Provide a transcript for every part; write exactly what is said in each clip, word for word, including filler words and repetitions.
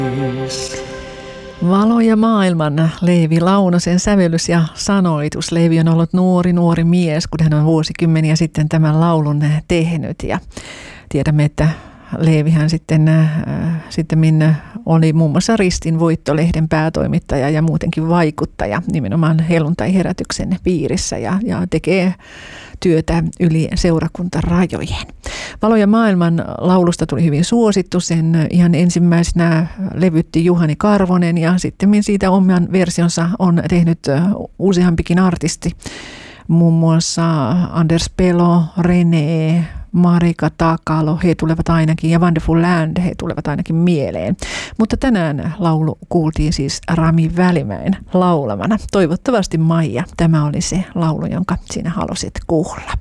Valo ja maailman, Leevi Launosen sävellys ja sanoitus. Leevi on ollut nuori, nuori mies, kun hän on vuosikymmeniä sitten tämän laulun tehnyt. Ja tiedämme, että Leevihän sitten, äh, sitten minne oli muun muassa Ristin Voitto-lehden päätoimittaja ja muutenkin vaikuttaja nimenomaan helluntai-herätyksen piirissä ja, ja tekee työtä yli seurakuntarajojen. Valo ja maailman laulusta tuli hyvin suosittu. Sen ihan ensimmäisenä levytti Juhani Karvonen ja sitten siitä oman versionsa on tehnyt useampikin artisti. Muun muassa Anders Pelo, René, Marika Takalo, he tulevat ainakin, ja Wonderful Land, he tulevat ainakin mieleen. Mutta tänään laulu kuultiin siis Rami Välimäen laulamana. Toivottavasti, Maija, tämä oli se laulu, jonka sinä halusit kuulla.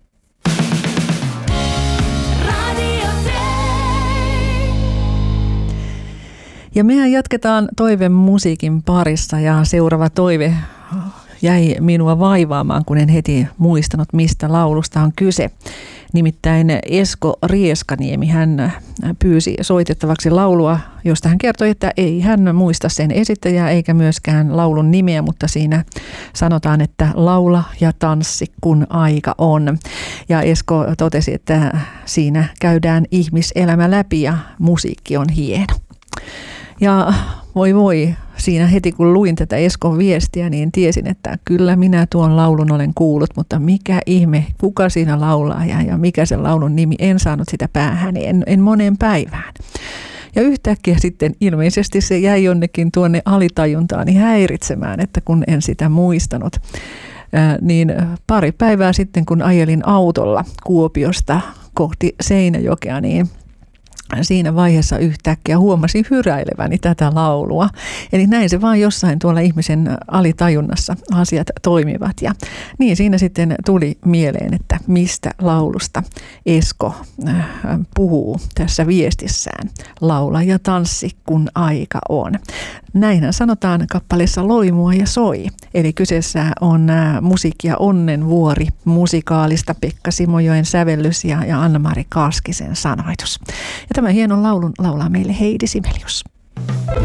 Ja mehän jatketaan toivemusiikin parissa, ja seuraava toive jäi minua vaivaamaan, kun en heti muistanut, mistä laulusta on kyse. Nimittäin Esko Rieskaniemi, hän pyysi soitettavaksi laulua, josta hän kertoi, että ei hän muista sen esittäjää eikä myöskään laulun nimeä, mutta siinä sanotaan, että laula ja tanssi, kun aika on. Ja Esko totesi, että siinä käydään ihmiselämä läpi ja musiikki on hieno. Ja voi voi, siinä heti kun luin tätä Eskon viestiä, niin tiesin, että kyllä minä tuon laulun olen kuullut, mutta mikä ihme, kuka siinä laulaa ja, ja mikä sen laulun nimi, en saanut sitä päähäni, en, en moneen päivään. Ja yhtäkkiä sitten ilmeisesti se jäi jonnekin tuonne alitajuntaani häiritsemään, että kun en sitä muistanut. Ää, niin pari päivää sitten, kun ajelin autolla Kuopiosta kohti Seinäjokea, niin siinä vaiheessa yhtäkkiä huomasin hyräileväni tätä laulua. Eli näin se vaan jossain tuolla ihmisen alitajunnassa asiat toimivat. Ja niin siinä sitten tuli mieleen, että mistä laulusta Esko puhuu tässä viestissään. Laula ja tanssi, kun aika on. Näinhän sanotaan kappaleessa Loimua ja soi. Eli kyseessä on musiikkia Onnenvuori musikaalista, Pekka Simojoen sävellys ja, ja Anna-Mari Kaskisen sanoitus. Ja tämän hienon laulun laulaa meille Heidi Sibelius.